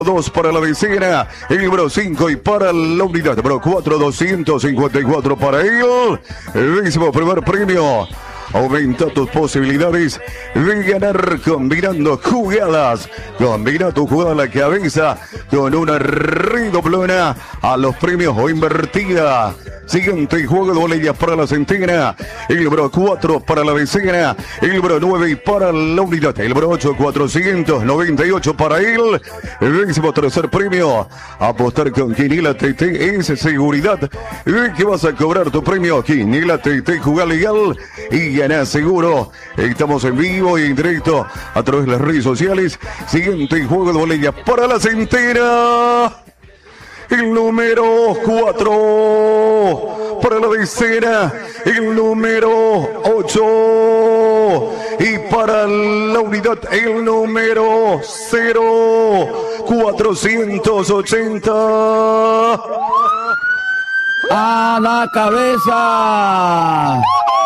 2 para la decena, el número 5 y para la unidad, número 4, 254 para él. El décimo primer premio. Aumenta tus posibilidades de ganar combinando jugadas. Combina tu jugada a la cabeza con una redoblona a los premios o invertida. Siguiente juego de boletas para la centena. El número 4 para la decena. El número 9 para la unidad. El número 8, 498 para él. El décimo tercer premio. Apostar con Quiniela TT es seguridad de que vas a cobrar tu premio. Quiniela TT, juega legal y gana seguro. Estamos en vivo y en directo a través de las redes sociales. Siguiente juego de boletas para la centena. El número 4 para la decena, el número 8 y para la unidad el número 0, 480. A la cabeza.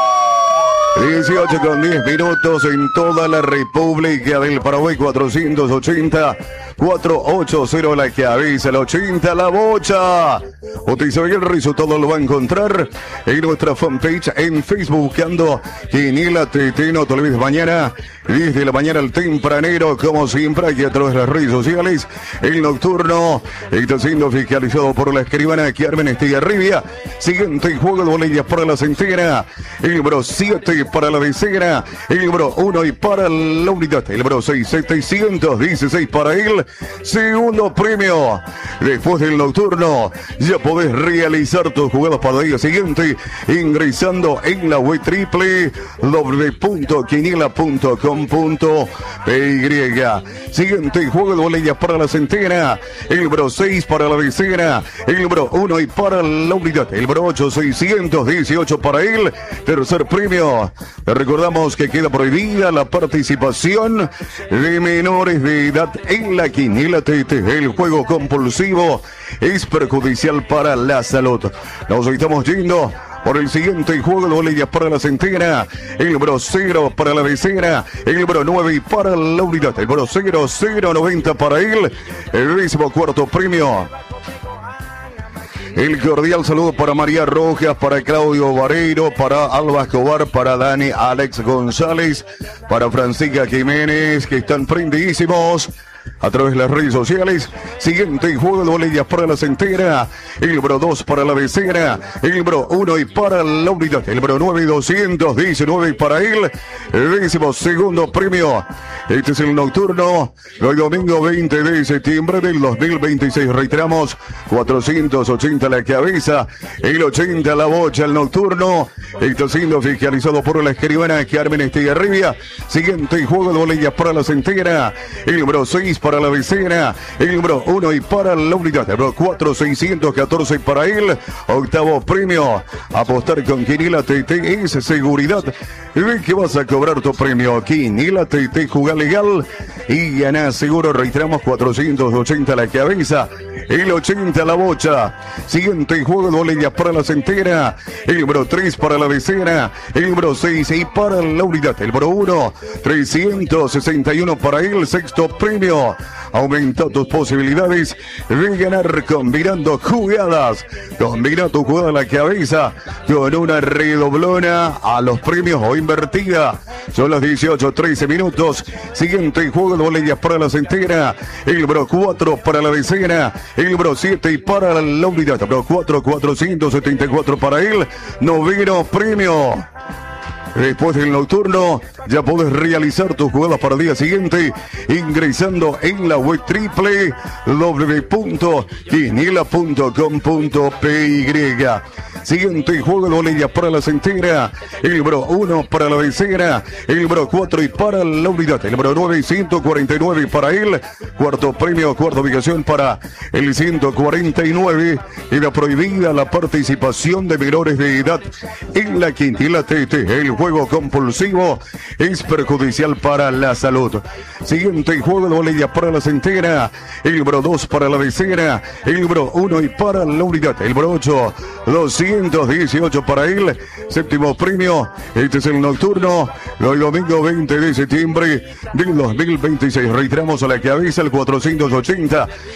18 con 10 minutos en toda la República del Paraguay. 480 480 la cabeza, la 80 la bocha. Utiliza el resultado, lo va a encontrar en nuestra fanpage en Facebook buscando Quiniela TT. No te olvides, mañana desde la mañana al tempranero, como siempre, aquí a través de las redes sociales. El nocturno está siendo fiscalizado por la escribana Carmen Estigarribia. Siguiente juego de boletas para la centena. El número 7 para la decena. El número 1 y para la unidad. El número 6, 716 para él. Segundo premio. Después del nocturno, ya podés realizar tus jugadas para el día siguiente ingresando en la web www.quiniela.com.py. Siguiente juego de boletas para la centena. El número 6 para la decena. El número 1 y para la unidad. El número 8, 618 para él. Tercer premio. Recordamos que queda prohibida la participación de menores de edad en la Quiniela TT. El juego compulsivo es perjudicial para la salud. Nos estamos yendo por el siguiente juego de boletas para la centena. El número 0 para la decena. El número 9 y para la unidad. El número 090 para él. El 14º premio. El cordial saludo para María Rojas, para Claudio Vareiro, para Alba Escobar, para Dani Alex González, para Francisca Jiménez, que están prendidísimos a través de las redes sociales. Siguiente juego de boletas para la centena. El número 2 para la decena. El número 1 y para la unidad. El número 9, 219 para él. El 12º premio. Este es el nocturno. Hoy domingo 20 de septiembre del 2026. Reiteramos, 480 la cabeza. El 80 la bocha. El nocturno está siendo fiscalizado por la escribana Carmen Estigarribia. Siguiente juego de boletas para la centena. El número 6 para la decena, el número 1 y para la unidad, el número 4, 614 para él. Octavo premio. Apostar con Quiniela TT es seguridad de que vas a cobrar tu premio. Quiniela TT, jugar legal y ganar seguro. Reiteramos, 480 la cabeza, el 80 la bocha. Siguiente juego de boletas para la centena. El número 3 para la decena, el número 6 y para la unidad, el número 1, 361 para él. Sexto premio. Aumenta tus posibilidades de ganar combinando jugadas. Combina tu jugada a la cabeza con una redoblona a los premios o invertida. Son las 18:13 minutos. Siguiente juego de boletas para la centena. El número 4 para la decena. El número 7 y para la unidad. El número 4, 474 para él. Noveno premio. Después del nocturno, ya podés realizar tus jugadas para el día siguiente ingresando en la web www.quiniela.com.py. Siguiente juego de boletas para la centena. El número 1 para la decena. El número 4 y para la unidad. El número 9, 149 para él. Cuarto premio, cuarta ubicación para el 149. Era prohibida la participación de menores de edad en la Quiniela TT. El juego compulsivo es perjudicial para la salud. Siguiente juego de boletas para la centena. El número 2 para la decena. El número 1 y para la unidad. El número 8, 200. 418 para él. Séptimo premio. Este es el nocturno. Hoy domingo 20 de septiembre del 2026. Reiteramos a la cabeza el 480.